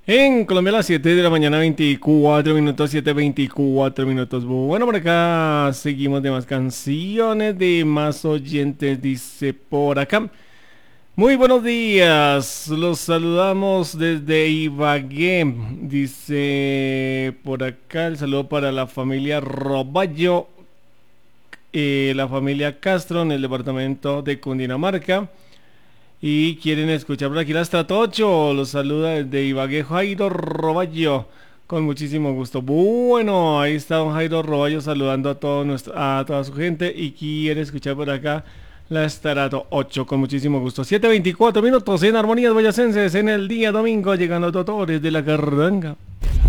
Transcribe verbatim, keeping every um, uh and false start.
En Colombia a las siete de la mañana, veinticuatro minutos, siete veinticuatro minutos. Bueno, por acá seguimos de más canciones, de más oyentes, dice por acá. Muy buenos días, los saludamos desde Ibagué. Dice por acá el saludo para la familia Roballo, eh, la familia Castro en el departamento de Cundinamarca. Y quieren escuchar por aquí las Tratocho. Los saluda desde Ibagué Jairo Roballo. Con muchísimo gusto. Bueno, ahí está don Jairo Roballo saludando a, todo nuestro, a toda su gente. Y quiere escuchar por acá la Estarato ocho con muchísimo gusto. siete veinticuatro minutos en Armonías Boyacenses en el día domingo. Llegando Totores de la Carranga.